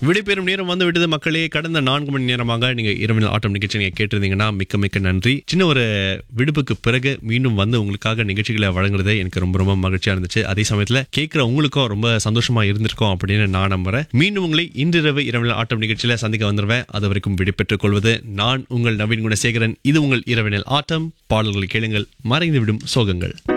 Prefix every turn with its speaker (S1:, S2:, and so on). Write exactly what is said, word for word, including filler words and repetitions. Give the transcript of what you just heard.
S1: விடைபெறும் நேரம் வந்து விட்டது மக்களே. கடந்த நான்கு மணி நேரமாக நீங்க இரவு ஆட்டம் நிகழ்ச்சி நீங்க கேட்டிருந்தீங்கன்னா மிக்க மிக்க நன்றி. சின்ன ஒரு விடுப்புக்கு பிறகு மீண்டும் வந்து உங்களுக்காக நிகழ்ச்சிகளை வழங்குறது எனக்கு ரொம்ப ரொம்ப மகிழ்ச்சியா இருந்துச்சு. அதே சமயத்துல கேட்கிற உங்களுக்கும் ரொம்ப சந்தோஷமா இருந்திருக்கும் அப்படின்னு நான் நம்புறேன். மீண்டும் உங்களை இன்றிரவு இரவு ஆட்டம் நிகழ்ச்சியில சந்திக்க வந்துருவேன். அது வரைக்கும் விடைபெற்றுக் கொள்வது நான் உங்கள் நவீன் குணசேகரன். இது உங்கள் இரவினல் ஆட்டம். பாடல்களை கேளுங்கள், மறைந்துவிடும் சோகங்கள்.